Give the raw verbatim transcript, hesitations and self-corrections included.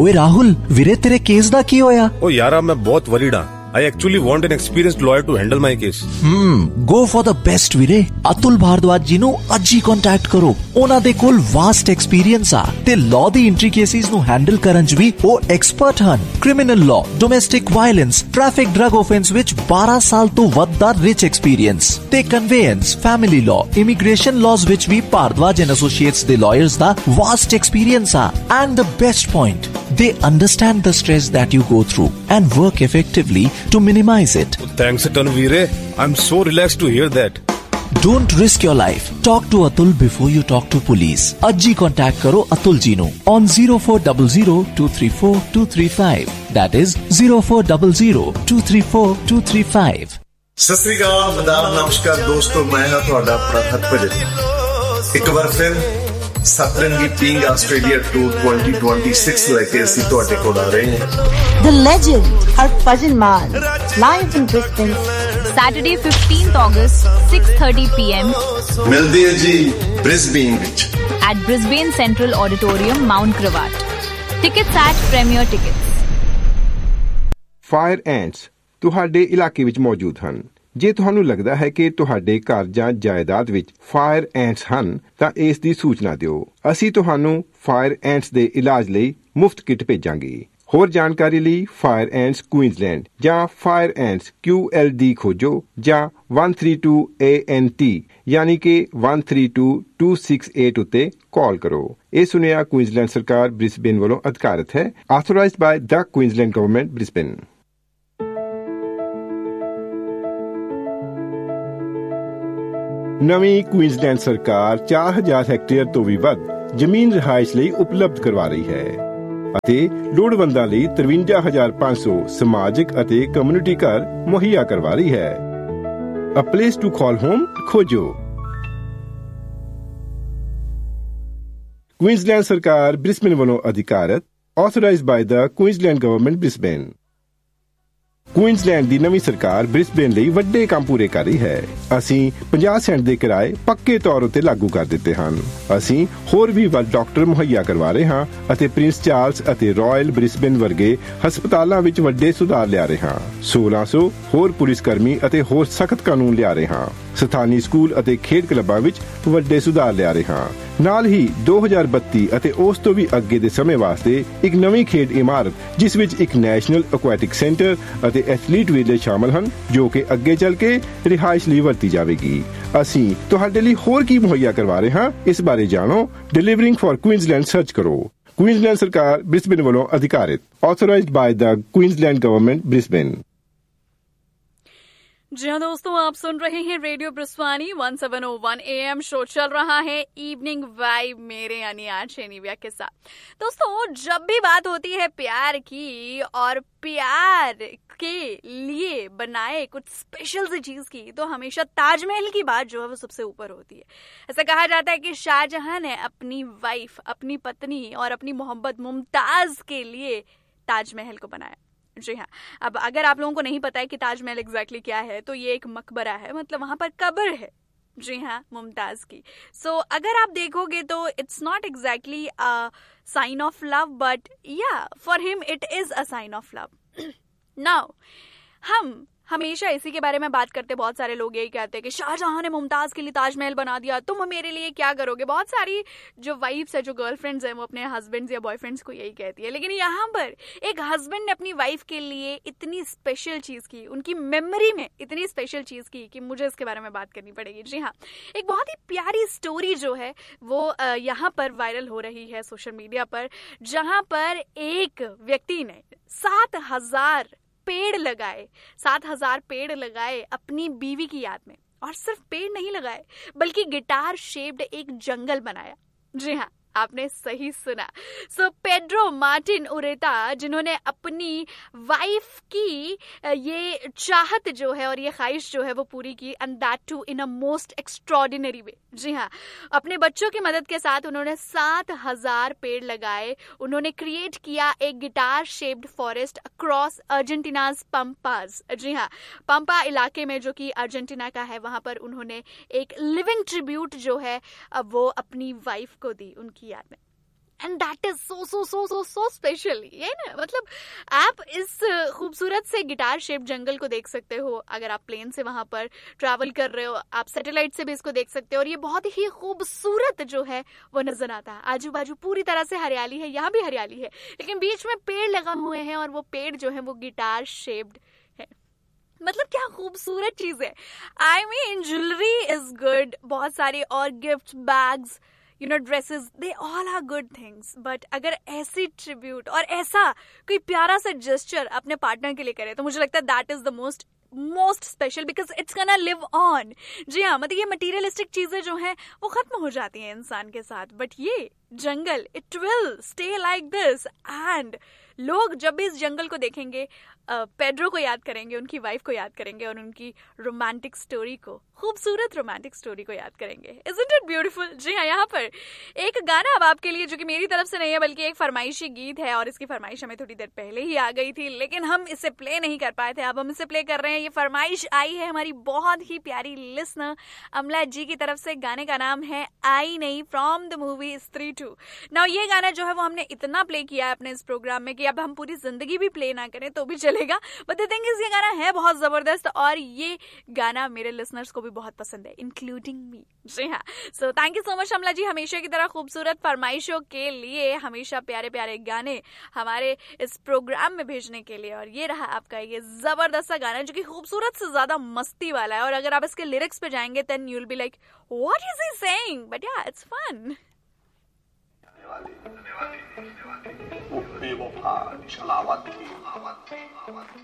ओए राहुल वीरे तेरे केस दा की होया? ओ यारा मैं बहुत वरीड हां। I actually want an experienced lawyer to handle my case. Hmm, go for the best ਵੀਰੇ। ਅਤੁਲ ਭਾਰਦਵਾਜ ਜੀ ਨੂੰ ਅੱਜ ਹੀ ਕੰਟੈਕਟ ਕਰੋ। ਉਹਨਾਂ ਦੇ ਕੋਲ ਵਾਸਟ ਐਕਸਪੀਰੀਅੰਸ ਆ ਤੇ ਲਾਅ ਦੀ ਐਂਟਰੀ ਕੇਸਿਸ ਨੂੰ ਹੈਂਡਲ ਕਰਨ 'ਚ ਵੀ ਉਹ ਐਕਸਪਰਟ ਹਨ। Criminal law, domestic violence, traffic drug offence ਵਿੱਚ ਬਾਰਾਂ ਸਾਲ ਤੋਂ ਵੱਧ ਦਾ ਰਿਚ ਐਕਸਪੀਰੀਅੰਸ ਤੇ ਕਨਵੇਅੰਸ, ਫੈਮਿਲੀ ਲਾਅ, ਇਮੀਗ੍ਰੇਸ਼ਨ ਲਾਜ਼ ਵਿੱਚ ਵੀ ਭਾਰਦਵਾਜ ਐਂਡ ਐਸੋਸੀਏਟਸ ਦੇ ਲਾਇਰਸ ਦਾ ਵਾਸਟ ਐਕਸਪੀਰੀਅੰਸ ਆ। And the best point, they understand the stress that you go through and work effectively to minimize it. Thanks a ton, Veere. I'm so relaxed to hear that. Don't risk your life. Talk to Atul before you talk to police. Ajji contact karo Atul ji nu on zero four zero zero two three four two three five. That is zero four zero zero two three four two three five. Sat Sri ਅਕਾਲ, ਆਦਾਬ, ਨਮਸਕਾਰ ਦੋਸਤੋ, ਮੈਂ ਹਾਂ ਤੁਹਾਡਾ ਪ੍ਰਹਤ ਭਜਨ। ਇੱਕ ਵਾਰ ਫਿਰ ਸਤਰੰਗੀ ਪੀਂਗ Australia tour twenty twenty-six ਲੈ ਕੇ ਅਸੀਂ ਤੁਹਾਡੇ ਕੋਲ ਆ ਰਹੇ ਹਾਂ। The legend Harbhajan Mann live in Brisbane Saturday fifteenth August six thirty p m ਮਿਲਦੇ ਹਾਂ ਜੀ ਬ੍ਰਿਸਬੇਨ ਵਿੱਚ at Brisbane Central Auditorium, Mount Gravatt. Tickets at Premier Tickets. Fire ਐਂਟਸ ਤੁਹਾਡੇ ਇਲਾਕੇ ਵਿੱਚ ਮੌਜੂਦ ਹਨ। ਜੇ ਤੁਹਾਨੂੰ ਲੱਗਦਾ ਹੈ ਕਿ ਤੁਹਾਡੇ ਘਰ ਜਾਂ ਜਾਇਦਾਦ ਵਿੱਚ ਫਾਇਰ ਐਂਟਸ ਹਨ ਤਾਂ ਇਸ ਦੀ ਸੂਚਨਾ ਦਿਓ। ਅਸੀਂ ਤੁਹਾਨੂੰ ਫਾਇਰ ਐਂਟਸ ਦੇ ਇਲਾਜ ਲਈ ਮੁਫਤ ਕਿੱਟ ਭੇਜਾਂਗੇ। ਹੋਰ ਜਾਣਕਾਰੀ ਲਈ ਫਾਇਰ ਐਂਟਸ ਕੁਈਨਜ਼ਲੈਂਡ ਜਾਂ ਫਾਇਰ ਐਂਟਸ Q L D ਖੋਜੋ ਜਾਂ one three two A N T ਯਾਨੀ ਕਿ one three two two six eight ਉੱਤੇ ਕਾਲ ਕਰੋ। ਇਹ ਸੁਨੇਹਾ ਕੁਈਨਜ਼ਲੈਂਡ ਸਰਕਾਰ ਬ੍ਰਿਸਬੇਨ ਵੱਲੋਂ ਅਧਿਕਾਰਤ ਹੈ। ਆਥੋਰਾਈਜ਼ਡ ਬਾਈ ਦ ਕੁਈਨਜ਼ਲੈਂਡ ਗਵਰਨਮੈਂਟ ਬ੍ਰਿਸਬੇਨ। ਨਵੀਂ ਕੁਈਨਜ਼ਲੈਂਡ ਸਰਕਾਰ ਚਾਰ ਹਜ਼ਾਰ ਹੈਕਟੇਅਰ ਤੋਂ ਵੀ ਵੱਧ ਜ਼ਮੀਨ ਰਿਹਾਇਸ਼ ਲਈ ਉਪਲਬਧ ਕਰਵਾ ਰਹੀ ਹੈ ਅਤੇ ਲੋੜਵੰਦਾਂ ਲਈ ਤਰਵੰਜਾ ਹਜ਼ਾਰ ਪੰਜ ਸੌ ਸਮਾਜਿਕ ਅਤੇ ਕਮਿਊਨਿਟੀ ਘਰ ਮੁਹੱਈਆ ਕਰਵਾ ਰਹੀ ਹੈ। ਅ ਪਲੇਸ ਟੂ ਕਾਲ ਹੋਮ ਖੋਜੋ। ਕੁਈਨਜ਼ਲੈਂਡ ਸਰਕਾਰ ਬ੍ਰਿਸਬੇਨ ਵੱਲੋਂ ਅਧਿਕਾਰਤ, ਆਥੋਰਾਈਜ਼ਡ ਬਾਈ ਦ ਕੁਈਨਜ਼ਲੈਂਡ ਗਵਰਨਮੈਂਟ ਬ੍ਰਿਸਬੇਨ। ਕੁਈਨਜ਼ਲੈਂਡ ਦੀ ਨਵੀਂ ਸਰਕਾਰ ਬ੍ਰਿਸਬੇਨ ਲਈ ਵੱਡੇ ਕੰਮ ਪੂਰੇ ਕਰ ਰਹੀ ਹੈ। ਅਸੀਂ ਪੰਜਾਹ ਸੈਂਟ ਦੇ ਕਿਰਾਏ ਪੱਕੇ ਤੌਰ ਉੱਤੇ ਲਾਗੂ ਕਰ ਦਿੱਤੇ ਹਨ। ਅਸੀਂ ਹੋਰ ਵੀ ਵੱਧ ਡਾਕਟਰ ਮੁਹੱਈਆ ਕਰਵਾ ਰਹੇ ਹਾਂ ਅਤੇ ਪ੍ਰਿੰਸ ਚਾਰਲਸ ਅਤੇ ਰਾਇਲ ਬ੍ਰਿਸਬੇਨ ਵਰਗੇ ਹਸਪਤਾਲਾਂ ਵਿੱਚ ਵੱਡੇ ਸੁਧਾਰ ਲਿਆ ਰਹੇ ਹਾਂ। ਸੋਲਾਂ ਸੌ ਹੋਰ ਪੁਲਿਸ ਕਰਮੀ ਅਤੇ ਹੋਰ ਸਖਤ ਕਾਨੂੰਨ ਲਿਆ ਰਹੇ ਹਾਂ। ਸਥਾਨੀ ਸਕੂਲ ਅਤੇ ਖੇਡ ਕਲੱਬਾਂ ਵਿੱਚ ਵੱਡੇ ਸੁਧਾਰ ਲਿਆ ਰਹੇ ਹਾਂ। ਨਾਲ ਹੀ ਦੋ ਹਜ਼ਾਰ ਬੱਤੀ ਅਤੇ ਉਸ ਤੋਂ ਵੀ ਅੱਗੇ ਦੇ ਸਮੇਂ ਵਾਸਤੇ ਇੱਕ ਨਵੀਂ ਖੇਡ ਇਮਾਰਤ ਜਿਸ ਵਿੱਚ ਇੱਕ ਨੈਸ਼ਨਲ ਐਕੁਐਟਿਕ ਸੈਂਟਰ ਅਤੇ ਐਥਲੀਟ ਵਿਲੇਜ ਸ਼ਾਮਲ ਹਨ ਜੋ ਕਿ ਅੱਗੇ ਚੱਲ ਕੇ ਰਿਹਾਇਸ਼ ਲਈ ਵਰਤੀ ਜਾਵੇਗੀ। ਅਸੀਂ ਤੁਹਾਡੇ ਲਈ ਹੋਰ ਕੀ ਮੁਹੱਈਆ ਕਰਵਾ ਰਹੇ ਹਾਂ ਇਸ ਬਾਰੇ ਜਾਣੋ। ਡਿਲੀਵਰਿੰਗ ਫਾਰ ਕੁਈਨਜ਼ਲੈਂਡ ਸਰਚ ਕਰੋ। ਕੁਈਨਜ਼ਲੈਂਡ ਸਰਕਾਰ ਬ੍ਰਿਸਬੇਨ ਵੱਲੋਂ ਅਧਿਕਾਰਿਤ, ਆਥੋਰਾਈਜ਼ਡ ਬਾਈ ਦ ਕੁਈਨਜ਼ਲੈਂਡ ਗਵਰਨਮੈਂਟ ਬ੍ਰਿਸਬੇਨ। जी हाँ दोस्तों, आप सुन रहे हैं radio ब्रिस्वानी one seven oh one A M। Show चल रहा है इवनिंग वाइब मेरे यानी आरजे निव्या के साथ। दोस्तों, जब भी बात होती है प्यार की और प्यार के लिए बनाए कुछ स्पेशल सी चीज की, तो हमेशा ताजमहल की बात जो है वो सबसे ऊपर होती है। ऐसा कहा जाता है कि शाहजहां ने अपनी वाइफ, अपनी पत्नी और अपनी मोहब्बत मुमताज के लिए ताजमहल को बनाया। जी हाँ, अब अगर आप लोगों को नहीं पता है कि ताजमहल एग्जैक्टली क्या है, तो ये एक मकबरा है, मतलब वहां पर कब्र है। जी हाँ, मुमताज की। सो so, अगर आप देखोगे तो it's not exactly a sign of love, but या for him it is a sign of love. Now हम हमेशा इसी के बारे में बात करते, बहुत सारे लोग यही कहते हैं कि शाहजहां ने मुमताज के लिए ताजमहल बना दिया, तुम मेरे लिए क्या करोगे। बहुत सारी जो वाइफ्स है, जो गर्लफ्रेंड्स हैं, वो अपने हस्बैंड्स या बॉयफ्रेंड्स को यही कहती है। लेकिन यहाँ पर एक हस्बैंड ने अपनी वाइफ के लिए इतनी स्पेशल चीज की, उनकी मेमोरी में इतनी स्पेशल चीज की कि मुझे इसके बारे में बात करनी पड़ेगी। जी हाँ, एक बहुत ही प्यारी स्टोरी जो है वो यहाँ पर वायरल हो रही है सोशल मीडिया पर, जहां पर एक व्यक्ति ने सात हजार पेड़ लगाए, सात हजार पेड़ लगाए अपनी बीवी की याद में। और सिर्फ पेड़ नहीं लगाए, बल्कि गिटार शेप्ड एक जंगल बनाया। जी हाँ, आपने सही सुना। सो so, पेड्रो मार्टिन उरेता, जिन्होंने अपनी वाइफ की ये चाहत जो है और ये ख्वाहिश जो है वो पूरी की, and that to in a most extraordinary वे। जी हाँ, अपने बच्चों की मदद के साथ उन्होंने सात हजार पेड़ लगाए। उन्होंने क्रिएट किया एक guitar shaped forest across अर्जेंटीनाज pampas. जी हाँ, पंपा इलाके में जो कि अर्जेंटीना का है, वहां पर उन्होंने एक लिविंग ट्रिब्यूट जो है वो अपनी वाइफ को दी उनकी याद में। And that is so so so so so special. ये ना मतलब आप इस खूबसूरत से गिटार शेप जंगल को देख सकते हो अगर आप प्लेन से वहां पर ट्रैवल कर रहे हो, आप सैटेलाइट से भी इसको देख सकते हो, और ये बहुत ही खूबसूरत जो है वो नजर आता है। आजू बाजू पूरी तरह से हरियाली है, यहाँ भी हरियाली है, लेकिन बीच में पेड़ लगा हुए हैं और वो पेड़ जो है वो गिटार शेप्ड है। मतलब क्या खूबसूरत चीज है। I mean jewellery is good, बहुत सारे और gift bags, you know dresses, they all are good things, but अगर ऐसी ट्रिब्यूट और ऐसा कोई प्यारा सा जेस्चर अपने पार्टनर के लिए करे तो मुझे लगता है that is the most most special, because it's gonna live on. जी हाँ, मतलब ये मटीरियलिस्टिक चीजें जो हैं वो खत्म हो जाती हैं इंसान के साथ, बट ये जंगल it will stay like this. And लोग जब भी इस जंगल को देखेंगे पेड्रो को याद करेंगे, उनकी वाइफ को याद करेंगे और उनकी रोमांटिक स्टोरी को, खूबसूरत रोमांटिक स्टोरी को याद करेंगे। Isn't it beautiful. जी हाँ, यहाँ पर एक गाना अब आपके लिए जो कि मेरी तरफ से नहीं है बल्कि एक फरमाइशी गीत है, और इसकी फरमाइश हमें थोड़ी देर पहले ही आ गई थी लेकिन हम इसे प्ले नहीं कर पाए थे, अब हम इसे प्ले कर रहे हैं। ये फरमाइश आई है हमारी बहुत ही प्यारी लिसनर अमला जी की तरफ से। गाने का नाम है आई नहीं, फ्रॉम द मूवी स्त्री टू। नाउ ये गाना जो है वो हमने इतना प्ले किया है अपने इस प्रोग्राम में कि अब हम पूरी जिंदगी भी प्ले ना करें तो भी चलेगा, बट द थिंग इज ये गाना है बहुत जबरदस्त और ये गाना मेरे लिसनर्स को भी बहुत पसंद है, इंक्लूडिंग मी। जी हाँ, so thank you so much अमला जी, हमेशा की तरह खूबसूरत फरमाइशों के लिए, हमेशा प्यारे प्यारे गाने हमारे इस प्रोग्राम में भेजने के लिए। और ये रहा आपका ये जबरदस्त सा गाना जो कि खूबसूरत से ज्यादा मस्ती वाला है, और अगर आप इसके लिरिक्स पे जाएंगे then you will be like what is he saying, but या इट्स फन। वो बेवफा छलावत थी,